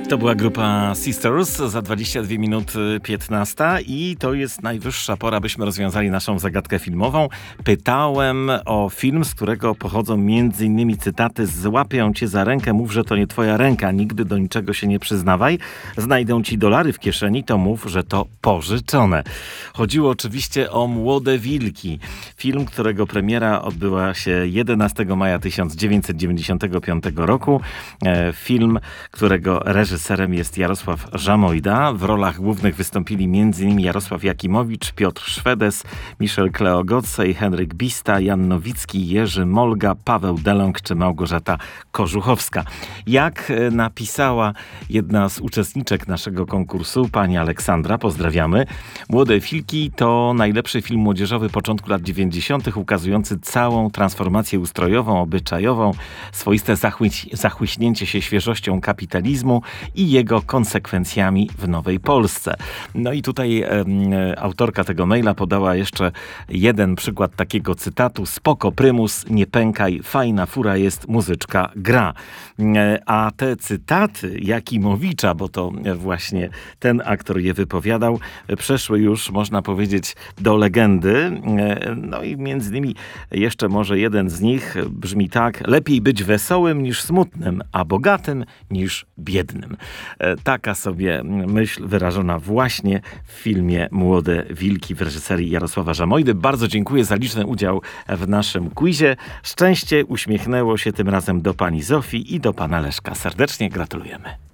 To była grupa Sisters za 22 minut 15 i to jest najwyższa pora, byśmy rozwiązali naszą zagadkę filmową. Pytałem o film, z którego pochodzą m.in. cytaty: złapię cię za rękę, mów, że to nie twoja ręka, nigdy do niczego się nie przyznawaj, znajdą ci dolary w kieszeni, to mów, że to pożyczone. Chodziło oczywiście o Młode Wilki. Film, którego premiera odbyła się 11 maja 1995 roku. Film, którego reżyserem jest Jarosław Żamojda. W rolach głównych wystąpili m.in. Jarosław Jakimowicz, Piotr Szwedes, Michel Kleogocej, Henryk Bista, Jan Nowicki, Jerzy Molga, Paweł Delong czy Małgorzata Kożuchowska. Jak napisała jedna z uczestniczek naszego konkursu, pani Aleksandra, pozdrawiamy, Młode Wilki to najlepszy film młodzieżowy początku lat 90., ukazujący całą transformację ustrojową, obyczajową, swoiste zachłyśnięcie się świeżością kapitalizmu i jego konsekwencjami w Nowej Polsce. No i tutaj autorka tego maila podała jeszcze jeden przykład takiego cytatu: spoko prymus, nie pękaj, fajna fura jest, muzyczka gra. A te cytaty Jakimowicza, bo to właśnie ten aktor je wypowiadał, przeszły już, można powiedzieć, do legendy. No i między innymi jeszcze może jeden z nich brzmi tak: lepiej być wesołym niż smutnym, a bogatym niż biednym. Taka sobie myśl wyrażona właśnie w filmie Młode Wilki w reżyserii Jarosława Żamojdy. Bardzo dziękuję za liczny udział w naszym quizie. Szczęście uśmiechnęło się tym razem do pani Zofii i do pana Leszka. Serdecznie gratulujemy.